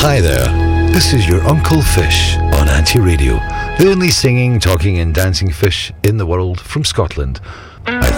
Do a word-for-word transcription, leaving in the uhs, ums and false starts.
Hi there, this is your Uncle Fish on Anti Radio, the only singing, talking and dancing fish in the world from Scotland. I